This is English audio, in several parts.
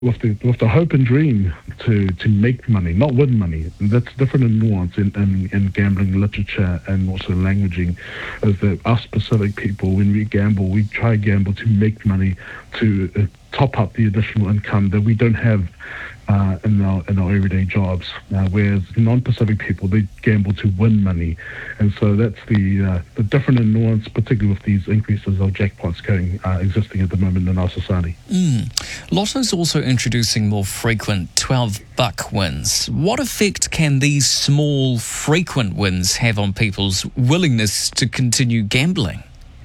with the hope and dream to make money, not win money. And that's different in nuance in gambling literature and also languaging, is that us Pacific people, when we gamble, we try gamble to make money, to top up the additional income that we don't have in our everyday jobs. Whereas non-Pacific people, they gamble to win money, and so that's the different in nuance, particularly with these increases of jackpots existing at the moment in our society. Lotto's also introducing more frequent 12-buck wins. What effect can these small, frequent wins have on people's willingness to continue gambling?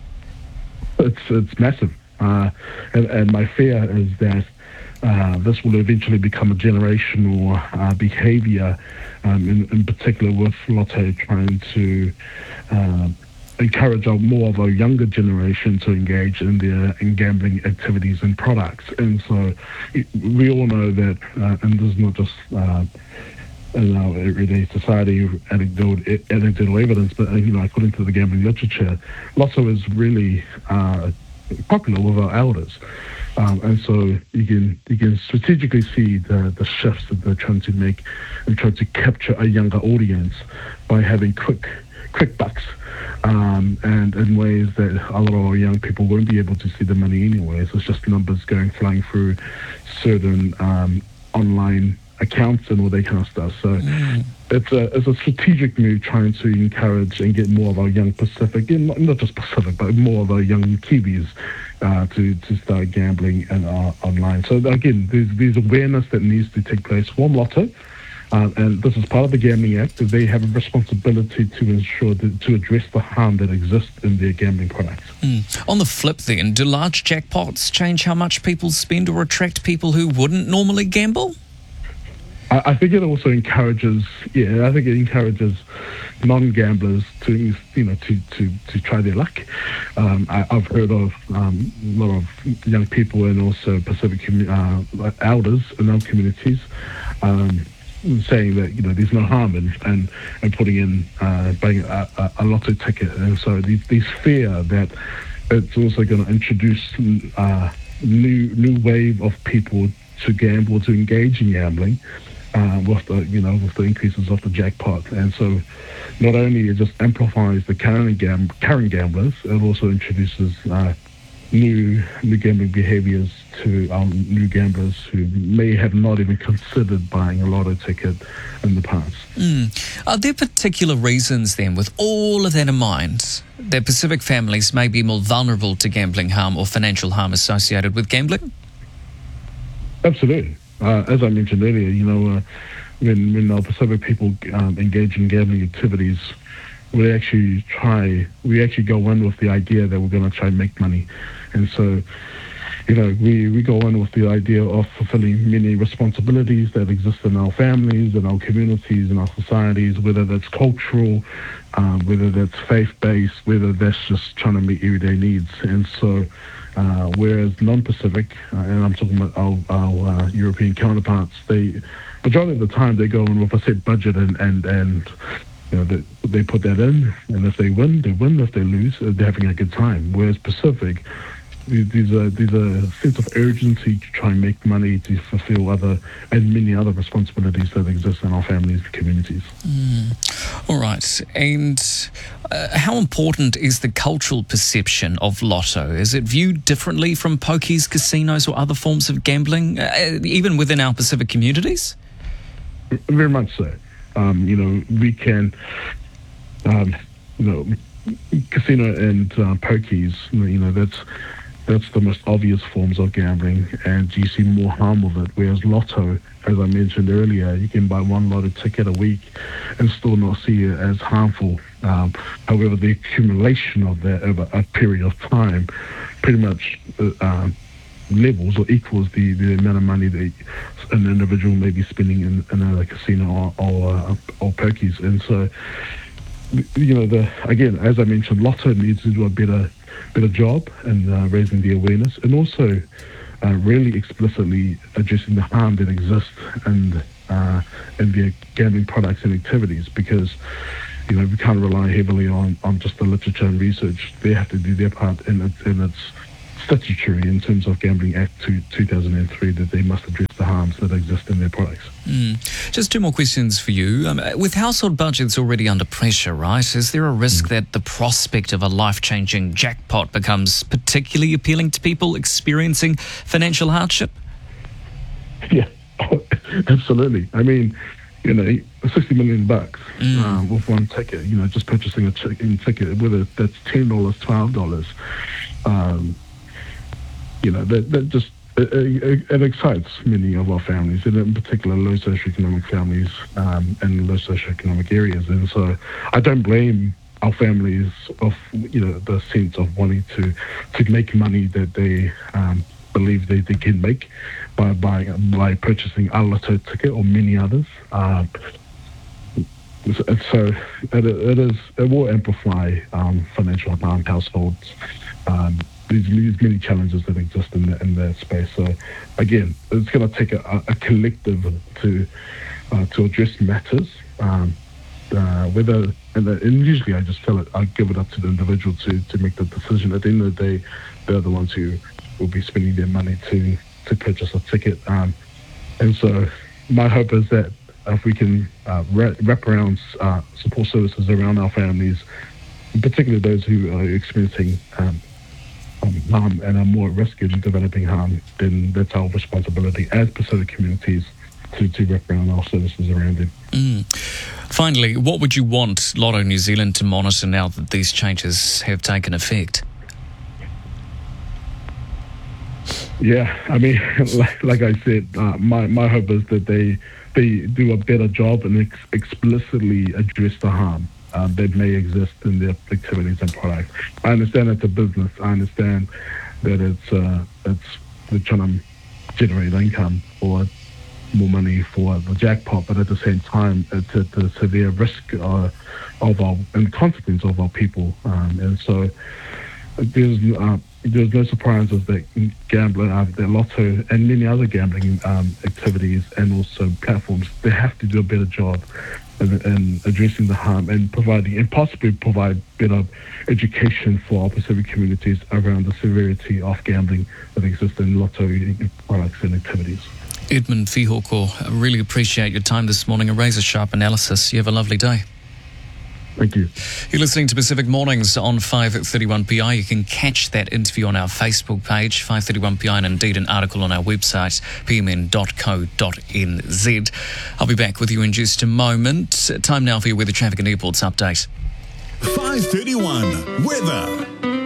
It's massive, and my fear is that this will eventually become a generational behaviour, in particular with Lotto trying to encourage more of a younger generation to engage in gambling activities and products. And so we all know that, and this is not just in our everyday society, anecdotal evidence, but according to the gambling literature, Lotto is really popular with our elders. And so you can strategically see the shifts that they're trying to make and trying to capture a younger audience by having quick bucks, and in ways that a lot of our young people won't be able to see the money anyway. So it's just numbers flying through certain online accounts and all that kind of stuff. So it's a strategic move trying to encourage and get more of our young Pacific, and not just Pacific, but more of our young Kiwis to start gambling and online. So again, there's awareness that needs to take place from Lotto, and this is part of the Gambling Act, that they have a responsibility to ensure to address the harm that exists in their gambling products. On the flip then, do large jackpots change how much people spend or attract people who wouldn't normally gamble? I think it also encourages non-gamblers to try their luck. I've heard of a lot of young people and also Pacific elders in our communities saying that there's no harm in putting in buying a lotto ticket, and so these fear that it's also going to introduce new wave of people to gamble, to engage in gambling. With the increases of the jackpot, and so not only it just amplifies the current gamblers, it also introduces new gambling behaviours to our new gamblers who may have not even considered buying a lotto ticket in the past. Are there particular reasons then, with all of that in mind, that Pacific families may be more vulnerable to gambling harm or financial harm associated with gambling? Absolutely. As I mentioned earlier, when our Pacific people engage in gambling activities, we actually go in with the idea that we're going to try and make money. And so, we go in with the idea of fulfilling many responsibilities that exist in our families, in our communities, in our societies, whether that's cultural, whether that's faith-based, whether that's just trying to meet everyday needs. And so, whereas non-Pacific, and I'm talking about our European counterparts, majority of the time they go in with a set budget and they put that in, and if they win, they win. If they lose, they're having a good time. Whereas Pacific, there's a sense of urgency to try and make money, to fulfill other and many other responsibilities that exist in our families and communities. All right. And how important is the cultural perception of Lotto? Is it viewed differently from pokies, casinos, or other forms of gambling, even within our Pacific communities? Very much so. We can, casino and pokies, that's the most obvious forms of gambling, and you see more harm with it. Whereas Lotto, as I mentioned earlier, you can buy one lotto ticket a week and still not see it as harmful. However, the accumulation of that over a period of time pretty much levels or equals the amount of money that an individual may be spending in a casino or pokies. And so, again, as I mentioned, Lotto needs to do a better job in raising the awareness, and also really explicitly addressing the harm that exists in their gambling products and activities, because we can't rely heavily on just the literature and research. They have to do their part, and it's statutory in terms of Gambling Act 2003 that they must address the harms that exist in their products. Just two more questions for you. With household budgets already under pressure, right, is there a risk that the prospect of a life-changing jackpot becomes particularly appealing to people experiencing financial hardship? Yeah, absolutely. I mean, you know, $60 million with one ticket, you know, just purchasing a ticket, whether that's $10, $12, you know, that just, it excites many of our families, and in particular low socioeconomic families and low socioeconomic areas. And so I don't blame our families of, you know, the sense of wanting to make money that they believe they can make by purchasing a lotto ticket or many others. So it will amplify financial harm households. There's many challenges that exist in that space. So again, it's going to take a collective to address matters. And usually I just feel it. I give it up to the individual to make the decision. At the end of the day, they're the ones who will be spending their money to purchase a ticket. And so my hope is that if we can wrap around support services around our families, in particular those who are experiencing harm and are more at risk of developing harm, then that's our responsibility as Pacific communities to wrap around our services around them. Finally, what would you want Lotto New Zealand to monitor now that these changes have taken effect? Yeah, I mean, like I said, my hope is that they do a better job and explicitly address the harm that may exist in their activities and products. I understand it's a business. I understand that they're trying to generate income or more money for the jackpot, but at the same time, it's at the severe risk of our and consequence of our people. And so there's no surprises that the Lotto and many other gambling activities and also platforms, they have to do a better job in addressing the harm and possibly provide better education for our Pacific communities around the severity of gambling that exists in Lotto products and activities. Edmund Fihoko, I really appreciate your time this morning. A razor-sharp analysis. You have a lovely day. Thank you. You're listening to Pacific Mornings on 531PI. You can catch that interview on our Facebook page, 531PI, and indeed an article on our website, pmn.co.nz. I'll be back with you in just a moment. Time now for your weather, traffic and airports update. 531 weather.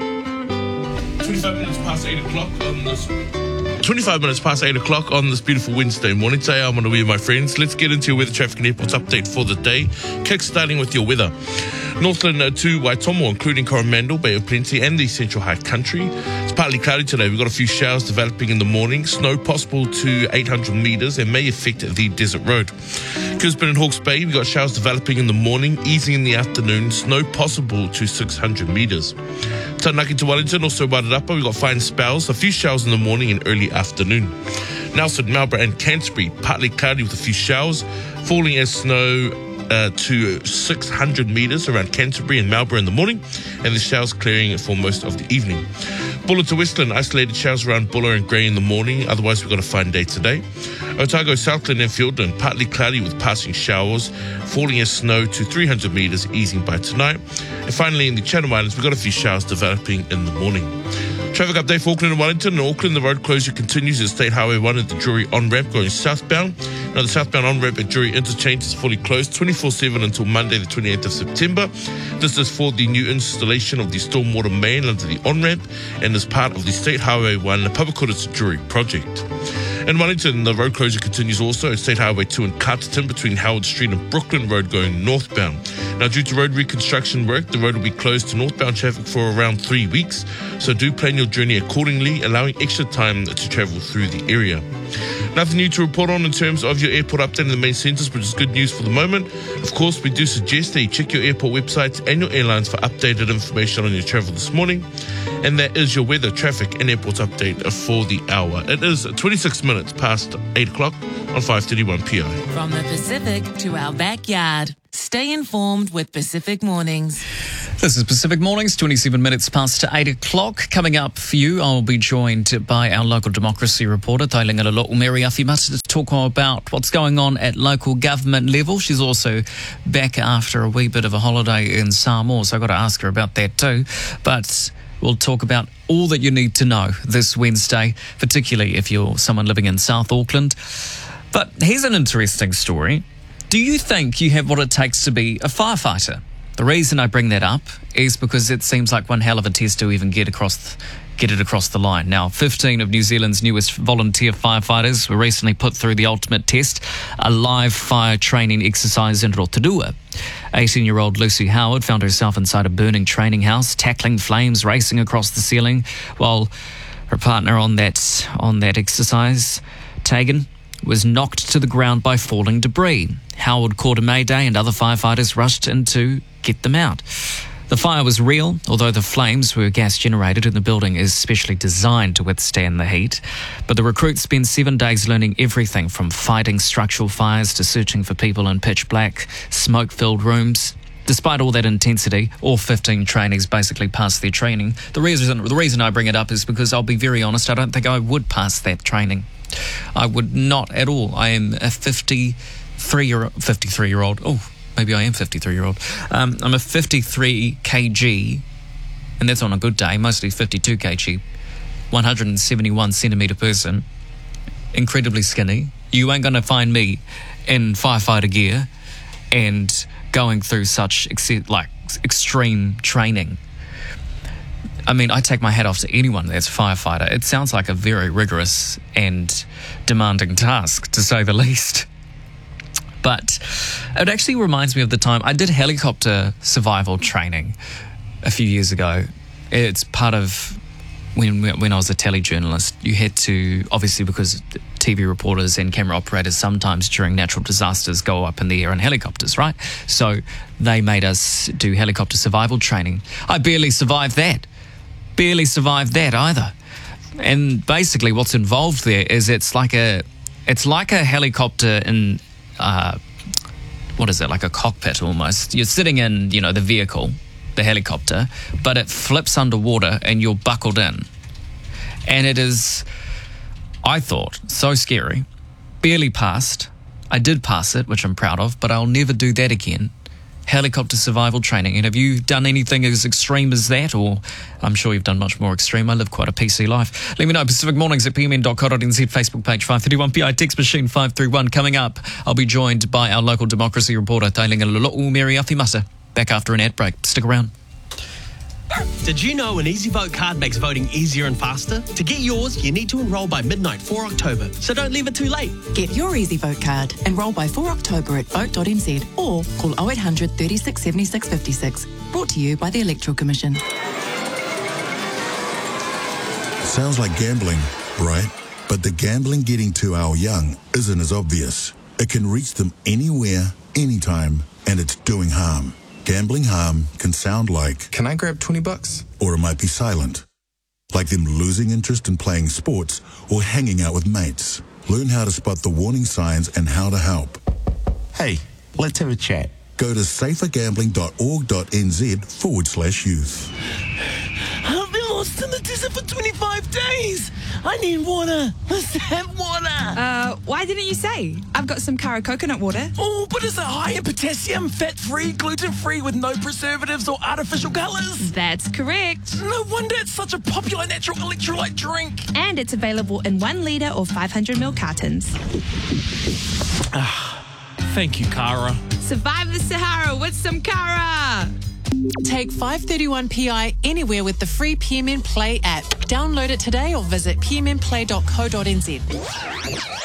25 minutes past 8 o'clock on this... 25 minutes past 8 o'clock on this beautiful Wednesday morning. Today I'm on the way with my friends. Let's get into your weather, traffic and airports update for the day. Kick-starting with your weather. Northland to Waitomo, including Coromandel, Bay of Plenty and the Central High Country. It's partly cloudy today. We've got a few showers developing in the morning. Snow possible to 800 metres and may affect the desert road. Gisborne and Hawke's Bay, we've got showers developing in the morning, easing in the afternoon. Snow possible to 600 metres. Taranaki to Wellington, also Wairarapa, we've got fine spells, a few showers in the morning and early afternoon. Nelson, Marlborough and Canterbury, partly cloudy with a few showers, falling as snow to 600 metres around Canterbury and Marlborough in the morning, and the showers clearing for most of the evening. Buller to Westland, isolated showers around Buller and Grey in the morning, otherwise we've got a fine day today. Otago, Southland and Fiordland, partly cloudy with passing showers, falling as snow to 300 metres, easing by tonight. And finally in the Channel Islands, we've got a few showers developing in the morning. Traffic update for Auckland and Wellington. In Auckland, the road closure continues at State Highway 1 at the Drury on-ramp going southbound. Now, the southbound on-ramp at Drury Interchange is fully closed 24/7 until Monday, the 28th of September. This is for the new installation of the stormwater main under the on-ramp and is part of the State Highway 1 Papakura to Drury project. In Wellington, the road closure continues also at State Highway 2 in Carterton between Howard Street and Brooklyn Road going northbound. Now, due to road reconstruction work, the road will be closed to northbound traffic for around 3 weeks, so do plan your journey accordingly, allowing extra time to travel through the area. Nothing new to report on in terms of your airport update in the main centres, which is good news for the moment. Of course, we do suggest that you check your airport websites and your airlines for updated information on your travel this morning. And that is your weather, traffic and airports update for the hour. It is 26 minutes past 8 o'clock on 531 PI. From the Pacific to our backyard. Stay informed with Pacific Mornings. This is Pacific Mornings, 27 minutes past 8 o'clock. Coming up for you, I'll be joined by our local democracy reporter, Tailingala Lo'o Mary Awhimata, to talk about what's going on at local government level. She's also back after a wee bit of a holiday in Samoa, so I've got to ask her about that too. But we'll talk about all that you need to know this Wednesday, particularly if you're someone living in South Auckland. But here's an interesting story. Do you think you have what it takes to be a firefighter? The reason I bring that up is because it seems like one hell of a test to even get it across the line. Now, 15 of New Zealand's newest volunteer firefighters were recently put through the ultimate test, a live fire training exercise in Rotorua. 18-year-old Lucy Howard found herself inside a burning training house, tackling flames racing across the ceiling, while her partner on that exercise, Tegan, was knocked to the ground by falling debris. Howard called a mayday and other firefighters rushed in to get them out. The fire was real, although the flames were gas generated and the building is specially designed to withstand the heat. But the recruits spent 7 days learning everything from fighting structural fires to searching for people in pitch black, smoke-filled rooms. Despite all that intensity, all 15 trainees basically passed their training. The reason I bring it up is because I'll be very honest, I don't think I would pass that training. I would not at all. I am a 53-year-old. Oh, maybe I am 53-year-old. I'm a 53 kg, and that's on a good day, mostly 52 kg, 171 centimetre person, incredibly skinny. You ain't going to find me in firefighter gear and going through such extreme training. I mean, I take my hat off to anyone that's a firefighter. It sounds like a very rigorous and demanding task, to say the least. But it actually reminds me of the time I did helicopter survival training a few years ago. It's part of when I was a telejournalist. You had to, obviously, because TV reporters and camera operators sometimes during natural disasters go up in the air in helicopters, right? So they made us do helicopter survival training. I barely survived that either. And basically what's involved there is it's like a helicopter in like a cockpit almost. You're sitting in, the vehicle, the helicopter, but it flips underwater and you're buckled in. And it is, I thought, so scary. Barely passed. I did pass it, which I'm proud of, but I'll never do that again. Helicopter survival training. And have you done anything as extreme as that? Or I'm sure you've done much more extreme. I live quite a PC life. Let me know. Pacific Mornings at pmn.co.nz, Facebook page 531PI, text machine 531. Coming up, I'll be joined by our local democracy reporter, Tailingala Lo'o Mary Awhimata. Back after an ad break. Stick around. Did you know an EasyVote card makes voting easier and faster? To get yours, you need to enrol by midnight 4 October, so don't leave it too late. Get your EasyVote card. Enrol by 4 October at vote.nz or call 0800 36 76 56. Brought to you by the Electoral Commission. Sounds like gambling, right? But the gambling getting to our young isn't as obvious. It can reach them anywhere, anytime, and it's doing harm. Gambling harm can sound like, "Can I grab $20? Or it might be silent, like them losing interest in playing sports or hanging out with mates. Learn how to spot the warning signs and how to help. Hey, let's have a chat." Go to safergambling.org.nz/youth. I've been lost in the desert for 25 days. I need water. Let's have water. Why didn't you say? I've got some Kara coconut water. Oh, but is it high in potassium, fat-free, gluten-free, with no preservatives or artificial colours? That's correct. No wonder it's such a popular natural electrolyte drink. And it's available in 1 litre or 500ml cartons. Thank you, Kara. Survive the Sahara with some Kara. Take 531PI anywhere with the free PMN Play app. Download it today or visit pmnplay.co.nz.